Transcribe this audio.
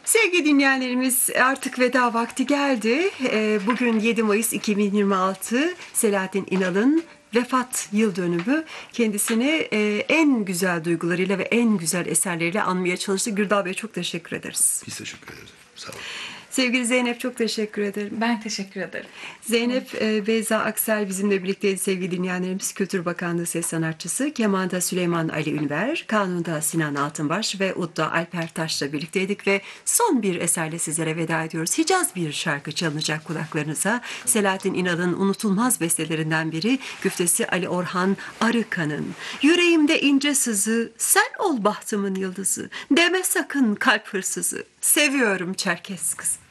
Sevgili dinleyenlerimiz, artık veda vakti geldi. Bugün 7 Mayıs 2026, Selahattin İnal'ın vefat yıl dönümü. Kendisini en güzel duygularıyla ve en güzel eserleriyle anmaya çalıştık. Gürdal Bey, çok teşekkür ederiz. Biz teşekkür ederiz. Sağ olun. Sevgili Zeynep, çok teşekkür ederim. Ben teşekkür ederim. Zeynep Beyza Aksel bizimle birlikteydi sevgili dinleyenlerimiz. Kültür Bakanlığı ses sanatçısı. Keman'da Süleyman Ali Ünver, Kanun'da Sinan Altınbaş ve Ud'da Alper Taş'la birlikteydik ve son bir eserle sizlere veda ediyoruz. Hicaz bir şarkı çalınacak kulaklarınıza. Selahattin İnal'ın unutulmaz bestelerinden biri, güftesi Ali Orhan Arıkan'ın. Yüreğimde ince sızı, sen ol bahtımın yıldızı, deme sakın kalp hırsızı, seviyorum Çerkes kızı.